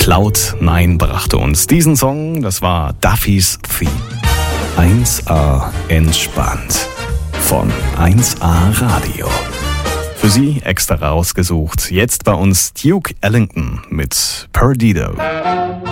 Cloud9 brachte uns diesen Song, das war Duffy's Theme. 1A entspannt von 1A Radio. Für Sie extra rausgesucht, jetzt bei uns Duke Ellington mit Perdido.